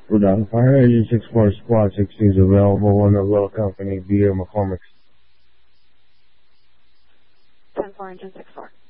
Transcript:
Rhode Island Fire Engine 64 Squad 16 is available on the Little Company via McCormick's. 10-4 Engine 6-4.